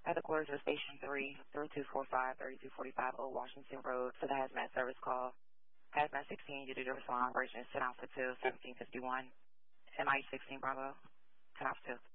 At the quarters of Station 3, 3245, 3245 Old Washington Road for the hazmat service call. Hazmat 16, you did your respond operation, 10 out for 2, 1751. MI 16 Bravo, 10 out for 2.